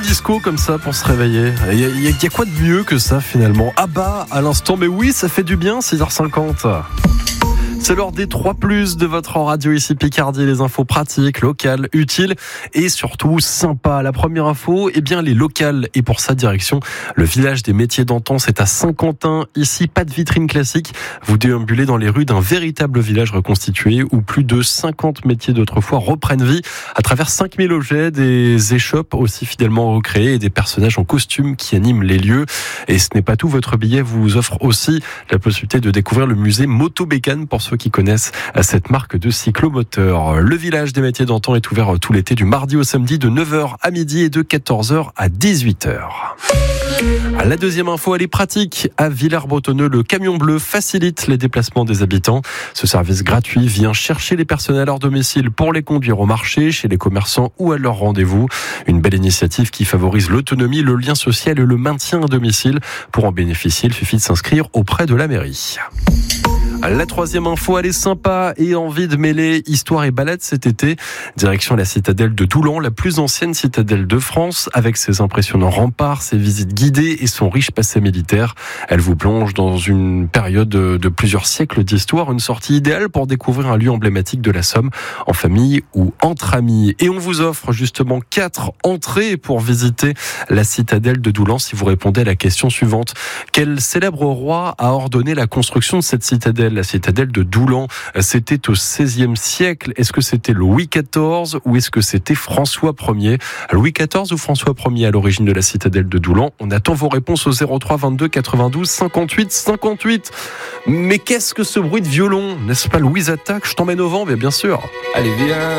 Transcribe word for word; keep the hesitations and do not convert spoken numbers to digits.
disco comme ça pour se réveiller. Il y, y, y a quoi de mieux que ça finalement? Ah bah à l'instant, mais oui, ça fait du bien, six heures cinquante. C'est l'heure des trois plus de votre radio ici Picardie, les infos pratiques, locales, utiles et surtout sympas. La première info, eh bien les locales et pour sa direction, le village des métiers d'antan, c'est à Saint-Quentin. Ici, pas de vitrine classique. Vous déambulez dans les rues d'un véritable village reconstitué où plus de cinquante métiers d'autrefois reprennent vie à travers cinq mille objets, des échoppes aussi fidèlement recréées et des personnages en costume qui animent les lieux. Et ce n'est pas tout, votre billet vous offre aussi la possibilité de découvrir le musée Motobécane pour ceux qui connaissent cette marque de cyclomoteur. Le village des métiers d'antan est ouvert tout l'été du mardi au samedi de neuf heures à midi et de quatorze heures à dix-huit heures. La deuxième info, elle est pratique. À Villers-Bretonneux, le camion bleu facilite les déplacements des habitants. Ce service gratuit vient chercher les personnes à leur domicile pour les conduire au marché, chez les commerçants ou à leur rendez-vous. Une belle initiative qui favorise l'autonomie, le lien social et le maintien à domicile. Pour en bénéficier, il suffit de s'inscrire auprès de la mairie. La troisième info, elle est sympa et envie de mêler histoire et balade cet été. Direction la citadelle de Doulan, la plus ancienne citadelle de France, avec ses impressionnants remparts, ses visites guidées et son riche passé militaire. Elle vous plonge dans une période de plusieurs siècles d'histoire, une sortie idéale pour découvrir un lieu emblématique de la Somme, en famille ou entre amis. Et on vous offre justement quatre entrées pour visiter la citadelle de Doulan si vous répondez à la question suivante. Quel célèbre roi a ordonné la construction de cette citadelle? La citadelle de Doulan, c'était au seizième siècle. Est-ce que c'était Louis quatorze ou est-ce que c'était François Ier? Louis quatorze ou François Ier à l'origine de la citadelle de Doulan? On attend vos réponses au zéro trois vingt-deux quatre-vingt-douze cinquante-huit cinquante-huit. Mais qu'est-ce que ce bruit de violon? N'est-ce pas Louise Attaque? Je t'emmène au vent, mais bien sûr. Allez, viens.